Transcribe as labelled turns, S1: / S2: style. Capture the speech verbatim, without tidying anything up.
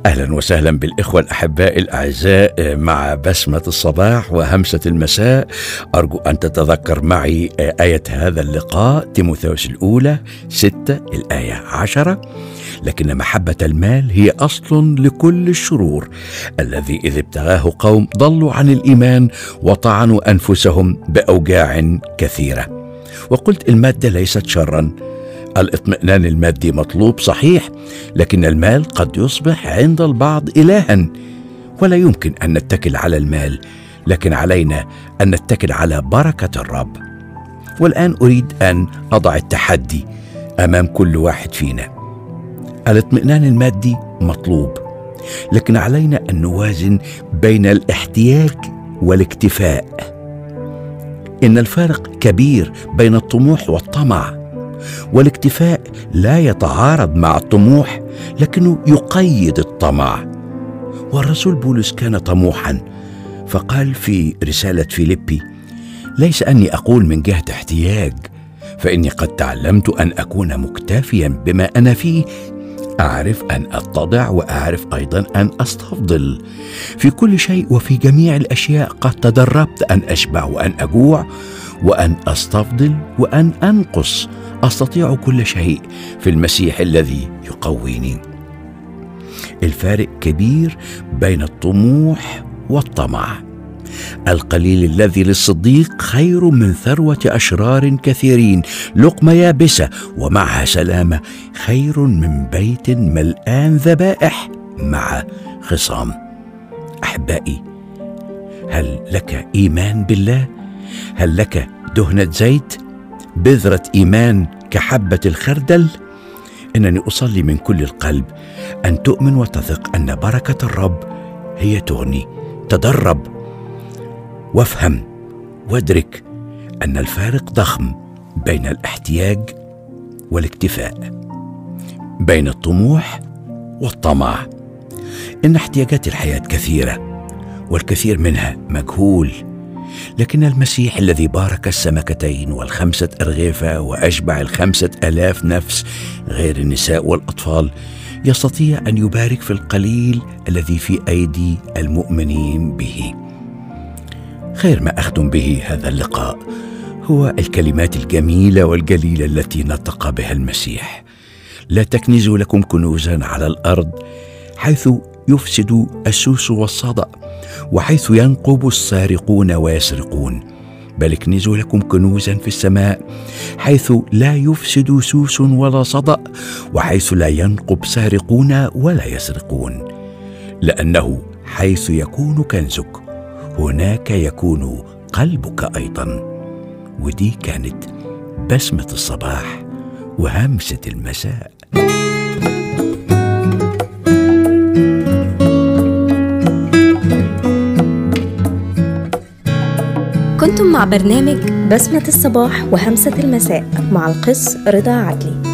S1: أهلا وسهلا بالإخوة الأحباء الأعزاء مع بسمة الصباح وهمسة المساء. أرجو أن تتذكر معي آية هذا اللقاء، تيموثاوس الأولى ستة الآية عشرة: لكن محبة المال هي أصل لكل الشرور، الذي إذ ابتغاه قوم ضلوا عن الإيمان وطعنوا أنفسهم بأوجاع كثيرة. وقلت المادة ليست شرا، الاطمئنان المادي مطلوب صحيح، لكن المال قد يصبح عند البعض إلها، ولا يمكن أن نتكل على المال، لكن علينا أن نتكل على بركة الرب. والآن أريد أن أضع التحدي أمام كل واحد فينا. الاطمئنان المادي مطلوب، لكن علينا أن نوازن بين الاحتياج والاكتفاء. إن الفارق كبير بين الطموح والطمع، والاكتفاء لا يتعارض مع الطموح لكنه يقيد الطمع. والرسول بولس كان طموحا، فقال في رسالة فيليبي: ليس أني أقول من جهة احتياج، فإني قد تعلمت أن أكون مكتفيا بما أنا فيه، أعرف أن أتضع وأعرف أيضا أن أستفضل. في كل شيء وفي جميع الأشياء قد تدربت أن أشبع وأن أجوع وأن أستفضل وأن أنقص. أستطيع كل شيء في المسيح الذي يقويني. الفارق كبير بين الطموح والطمع. القليل الذي للصديق خير من ثروة أشرار كثيرين. لقمة يابسة ومعها سلامة خير من بيت ملآن ذبائح مع خصام. أحبائي، هل لك إيمان بالله؟ هل لك دهنة زيت؟ بذرة إيمان كحبة الخردل؟ إنني أصلي من كل القلب أن تؤمن وتثق أن بركة الرب هي تغني. تدرب وافهم وادرك أن الفارق ضخم بين الاحتياج والاكتفاء، بين الطموح والطمع. إن احتياجات الحياة كثيرة والكثير منها مجهول، لكن المسيح الذي بارك السمكتين والخمسة أرغفة وأشبع الخمسة آلاف نفس غير النساء والأطفال يستطيع أن يبارك في القليل الذي في أيدي المؤمنين به. خير ما أختم به هذا اللقاء هو الكلمات الجميلة والجليلة التي نطق بها المسيح: لا تكنزوا لكم كنوزا على الأرض حيث يفسد السوس والصدأ وحيث ينقب السارقون ويسرقون، بل اكنزوا لكم كنوزا في السماء حيث لا يفسد سوس ولا صدأ وحيث لا ينقب سارقون ولا يسرقون، لأنه حيث يكون كنزك هناك يكون قلبك أيضا. ودي كانت بسمة الصباح وهمسة المساء.
S2: كنتم مع برنامج بسمة الصباح وهمسة المساء مع القس رضا عدلي.